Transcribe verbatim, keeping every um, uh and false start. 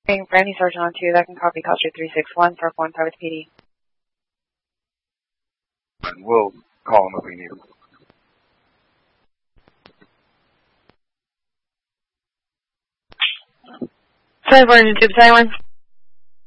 Being Brandy Sergeant on two, that can copy Culture three six one for one Private P D. And we'll call him if we need him. Sorry, Vernon, Tube Siren.